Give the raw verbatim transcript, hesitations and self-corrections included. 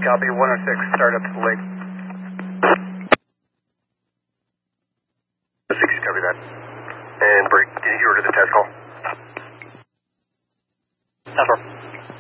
Copy, one oh six, start up to the lake. six, copy that. And break, can you hear her to the test call? That's